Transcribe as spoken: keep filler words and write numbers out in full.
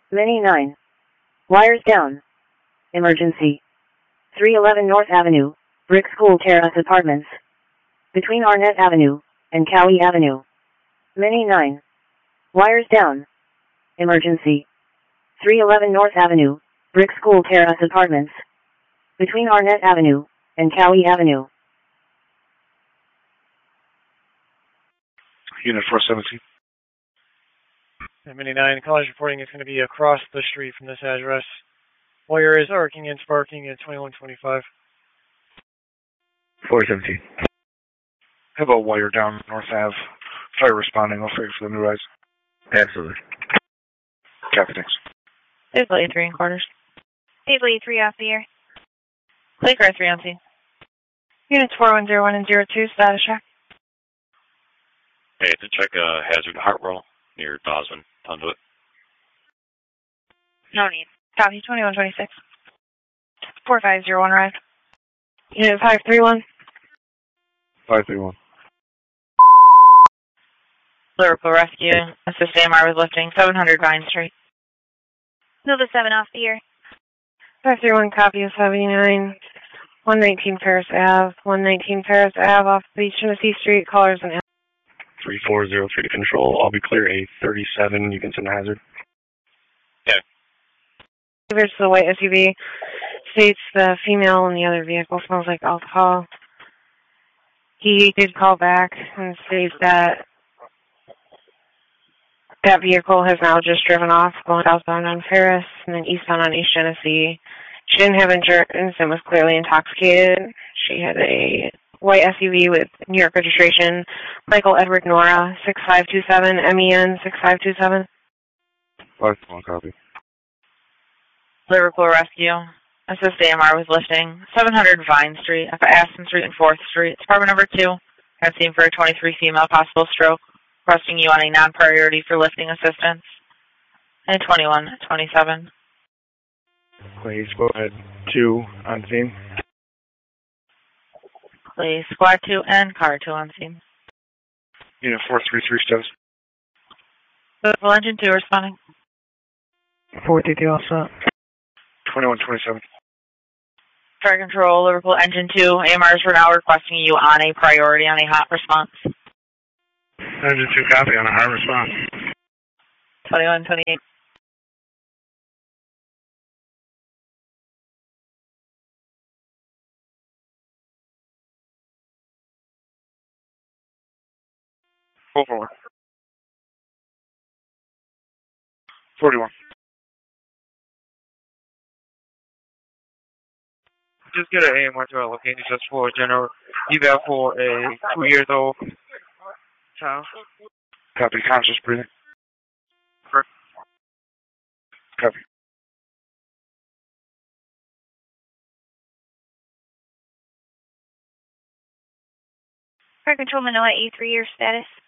Mini nine. Wires down. Emergency. three eleven North Avenue, Brick School Terrace Apartments. Between Arnett Avenue and Cowie Avenue. Mini nine. Wires down. Emergency. three eleven North Avenue, Brick School Terrace Apartments. Between Arnett Avenue and Cowie Avenue. Unit four seventeen. Mini nine, college reporting is going to be across the street from this address. Wire is arcing and sparking at twenty-one twenty-five. four seventeen. Have a wire down North Ave. Fire responding. I'll figure for the new rise. Absolutely. Copy, thanks. Hazel E three in quarters. Hazel E three off the air. Playcar three on scene. Units four one zero one and zero two, status check. Hey, to check a hazard Hartwell near Dawson, Conduit. No need. Copy, twenty-one twenty-six. four five zero one arrived. Unit five three one. five three one. Liverpool Rescue. Assist A M R with lifting. seven hundred Vine Street. Nova seven off the air. five three one, copy of seventy-nine. one nineteen Paris Ave. one nineteen Paris Ave off the Genesee Street. Callers and three four zero three to control. I'll be clear. A thirty-seven. You can send a hazard. Yeah. There's the white S U V. States the female in the other vehicle smells like alcohol. He did call back and states that that vehicle has now just driven off, going southbound on Paris and then eastbound on East Genesee. She didn't have insurance and was clearly intoxicated. She had a white S U V with New York registration. Michael Edward Nora, six five two seven, M E N six five two seven. five one, copy. Liverpool Rescue. Assist A M R with lifting. seven hundred Vine Street, up Aston Street and fourth Street. Department number two. Got seen for a twenty-three female possible stroke. Requesting you on a non-priority for lifting assistance. And twenty-one twenty-seven. Please go ahead. Two on scene. Please, squad two and car two on scene. Unit four three three status. Liverpool engine two responding. four three three also. twenty-one twenty-seven. Fire control, Liverpool engine two. A M Rs are now requesting you on a priority on a hot response. Engine two, copy on a hot response. twenty-one twenty-eight. four four one. forty-one. Just get an A M one to our location just for general eval for a two years old child. Copy, conscious breathing. Correct. Copy. Fire control Manoa E three, your status.